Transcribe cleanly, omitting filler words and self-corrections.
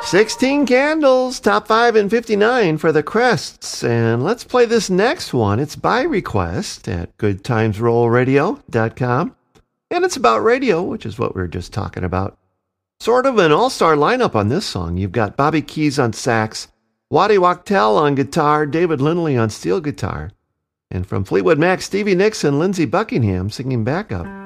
16 Candles, top 5 and 59 for the Crests. And let's play this next one. It's by request at goodtimesrollradio.com. And it's about radio, which is what we were just talking about. Sort of an all-star lineup on this song. You've got Bobby Keys on sax, Waddy Wachtel on guitar, David Lindley on steel guitar. And from Fleetwood Mac, Stevie Nicks and Lindsey Buckingham singing backup.